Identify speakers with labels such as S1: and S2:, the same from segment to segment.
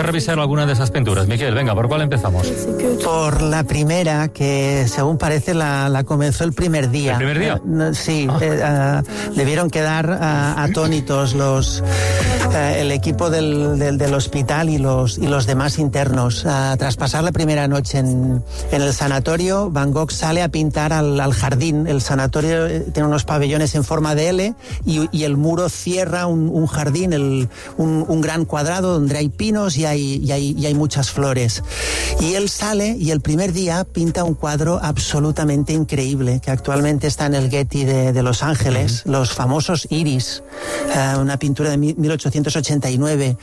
S1: a revisar alguna de esas pinturas. Miquel, venga, ¿por cuál empezamos?
S2: Por la primera, que según parece la comenzó el primer día.
S1: ¿El primer día?
S2: Sí, debieron quedar atónitos el equipo del hospital y los demás internos. Tras pasar la primera noche en el sanatorio, Van Gogh sale a pintar al jardín. El sanatorio tiene unos pabellones en forma de L y el muro cierra un jardín, un gran cuadrado donde hay pinos y hay muchas flores. Y él sale y el primer día pinta un cuadro absolutamente increíble que actualmente está en el Getty de Los Ángeles, los famosos iris, una pintura de 1889.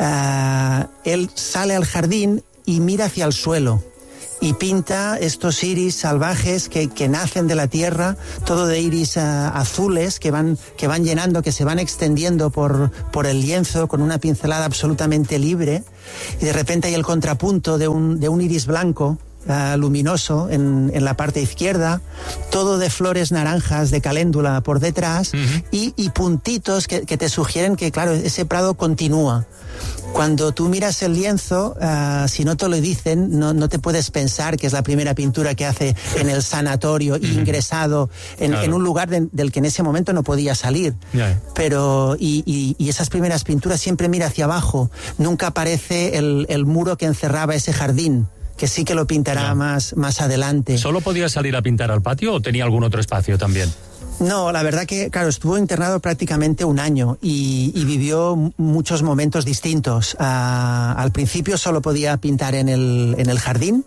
S2: Él sale al jardín y mira hacia el suelo y pinta estos iris salvajes que nacen de la tierra, todo de iris azules que van llenando, que se van extendiendo por el lienzo con una pincelada absolutamente libre, y de repente hay el contrapunto de un iris blanco luminoso en la parte izquierda, todo de flores naranjas de caléndula por detrás, y puntitos que te sugieren que, claro, ese prado continúa. Cuando tú miras el lienzo, si no te lo dicen, no te puedes pensar que es la primera pintura que hace en el sanatorio, ingresado en un lugar del que en ese momento no podía salir. Pero y esas primeras pinturas siempre mira hacia abajo, nunca aparece el muro que encerraba ese jardín, que sí que lo pintará más adelante.
S1: ¿Solo podía salir a pintar al patio o tenía algún otro espacio también?
S2: No, la verdad que, claro, estuvo internado prácticamente un año y vivió muchos momentos distintos. Al principio solo podía pintar en el jardín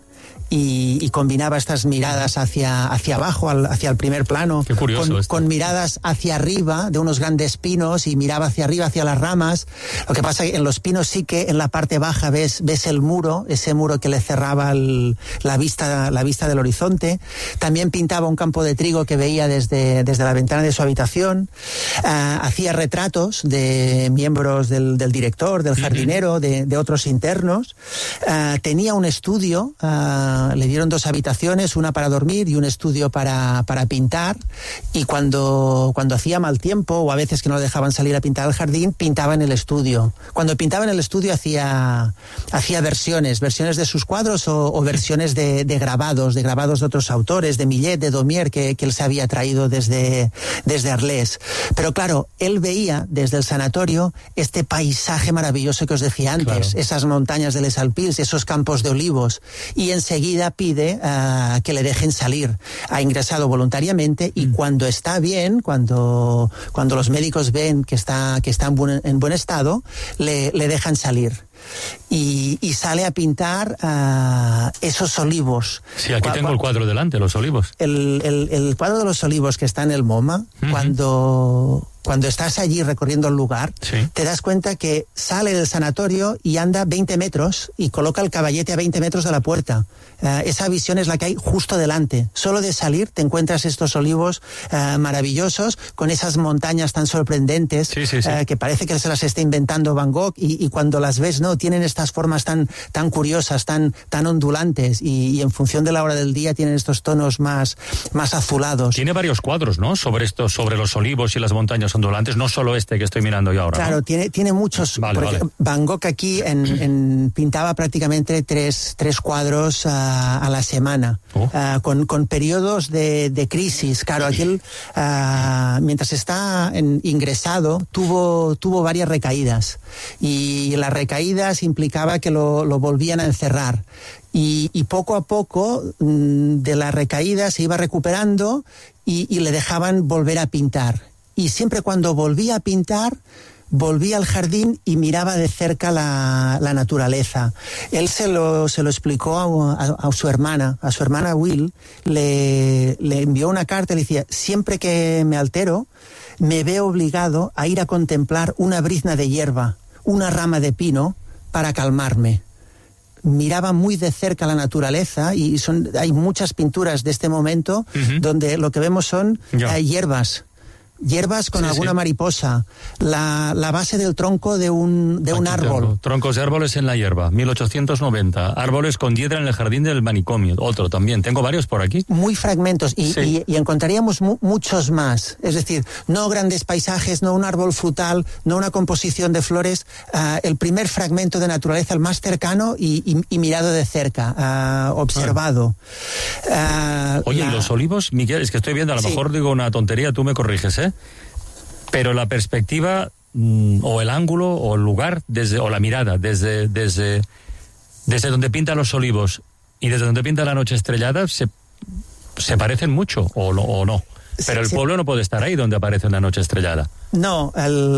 S2: y combinaba estas miradas hacia abajo, hacia el primer plano.
S1: Qué curioso
S2: con miradas hacia arriba de unos grandes pinos, y miraba hacia arriba, hacia las ramas. Lo que pasa es que en los pinos sí que en la parte baja ves el muro, ese muro que le cerraba la vista del horizonte. También pintaba un campo de trigo que veía desde la ventana de su habitación. Hacía retratos de miembros del director, del jardinero, de otros internos. Tenía un estudio, le dieron 2 habitaciones, una para dormir y un estudio para pintar, y cuando hacía mal tiempo o a veces que no lo dejaban salir a pintar al jardín, pintaba en el estudio. Cuando pintaba en el estudio hacía versiones de sus cuadros o versiones de grabados de otros autores, de Millet, de Daumier, que él se había traído desde Arles. Pero claro, él veía desde el sanatorio este paisaje maravilloso que os decía antes, esas montañas de Les Alpilles, esos campos de olivos, y enseguida pide que le dejen salir. Ha ingresado voluntariamente y cuando está bien, cuando los médicos ven que está en buen estado, le dejan salir. Y sale a pintar esos olivos.
S1: Sí, aquí tengo el cuadro delante, los olivos.
S2: El cuadro de los olivos que está en el MoMA, cuando estás allí recorriendo el lugar, te das cuenta que sale del sanatorio y anda 20 metros y coloca el caballete a 20 metros de la puerta. Esa visión es la que hay justo delante. Solo de salir te encuentras estos olivos maravillosos, con esas montañas tan sorprendentes, que parece que se las está inventando Van Gogh, y cuando las ves, no, tienen estas formas tan curiosas, tan ondulantes, y en función de la hora del día tienen estos tonos más azulados.
S1: Tiene varios cuadros, ¿no?, sobre los olivos y las montañas ondulantes, no solo este que estoy mirando yo ahora.
S2: Claro,
S1: ¿no?
S2: tiene muchos. Van Gogh aquí pintaba prácticamente tres cuadros a la semana, con periodos de crisis. Claro, aquí mientras está ingresado tuvo varias recaídas, y las recaídas implicaba que lo volvían a encerrar. Y poco a poco de la recaída se iba recuperando y le dejaban volver a pintar. Y siempre cuando volvía a pintar, volvía al jardín y miraba de cerca la naturaleza. Él se lo explicó a su hermana Will, le envió una carta y le decía: siempre que me altero, me veo obligado a ir a contemplar una brizna de hierba, una rama de pino, para calmarme. Miraba muy de cerca la naturaleza, y hay muchas pinturas de este momento donde lo que vemos son hierbas, hierbas con alguna mariposa, la base del tronco de un árbol.
S1: Troncos de árboles en la hierba, 1890. Árboles con hiedra en el jardín del manicomio, otro también. Tengo varios por aquí.
S2: Muy fragmentos y encontraríamos muchos más. Es decir, no grandes paisajes, no un árbol frutal, no una composición de flores. El primer fragmento de naturaleza, el más cercano y mirado de cerca, observado.
S1: Oye, ¿y los olivos, Miquel? Es que estoy viendo, a lo mejor digo una tontería, tú me corriges, pero la perspectiva o el ángulo o el lugar o la mirada desde donde pintan los olivos y desde donde pinta la noche estrellada se parecen mucho o no. Pero el pueblo no puede estar ahí donde aparece la noche estrellada.
S2: No,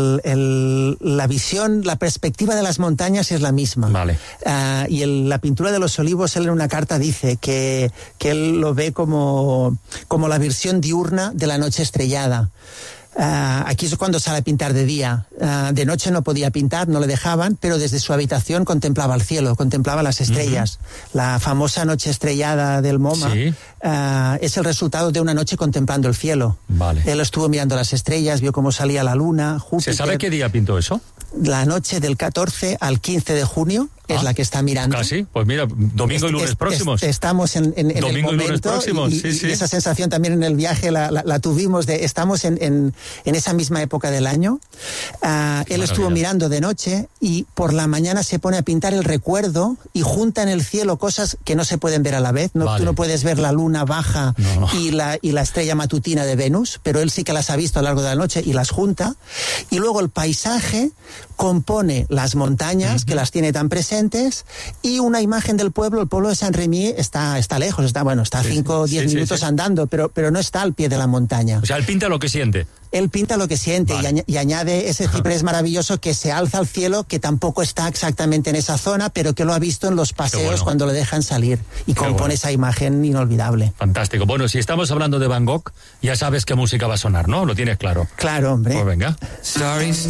S2: la visión, la perspectiva de las montañas es la misma.
S1: Vale.
S2: Y la pintura de los olivos, él en una carta dice que él lo ve como la versión diurna de la noche estrellada. Aquí es cuando sale a pintar de día. De noche no podía pintar, no le dejaban, pero desde su habitación contemplaba el cielo, contemplaba las estrellas. La famosa noche estrellada del MoMA es el resultado de una noche contemplando el cielo.
S1: Vale.
S2: Él estuvo mirando las estrellas, vio cómo salía la luna, Júpiter.
S1: ¿Se sabe qué día pintó eso?
S2: La noche del 14 al 15 de junio es la que está mirando.
S1: Casi, pues mira, domingo y lunes próximos.
S2: Estamos en
S1: domingo
S2: el momento
S1: y lunes próximos,
S2: y esa sensación también en el viaje la tuvimos estamos en esa misma época del año. Él estuvo mirando de noche y por la mañana se pone a pintar el recuerdo y junta en el cielo cosas que no se pueden ver a la vez. Tú no puedes ver la luna baja y la estrella matutina de Venus, pero él sí que las ha visto a lo largo de la noche y las junta. Y luego el paisaje compone las montañas, que las tiene tan presentes, y una imagen del pueblo. El pueblo de Saint-Rémy está lejos, está 5 o 10 minutos andando, pero no está al pie de la montaña.
S1: O sea, él pinta lo que siente.
S2: Él pinta lo que siente y añade ese ciprés maravilloso que se alza al cielo, que tampoco está exactamente en esa zona, pero que lo ha visto en los paseos cuando le dejan salir y compone esa imagen inolvidable.
S1: Fantástico. Bueno, si estamos hablando de Van Gogh, ya sabes qué música va a sonar, ¿no? Lo tienes claro.
S2: Claro, hombre.
S1: Pues venga.